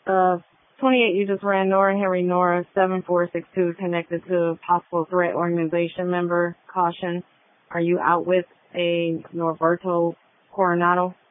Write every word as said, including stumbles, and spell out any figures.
Uh, twenty-eight, you just ran Nora Henry Nora seven four six two connected to possible threat organization member. Caution. Are you out with a Norberto Coronado?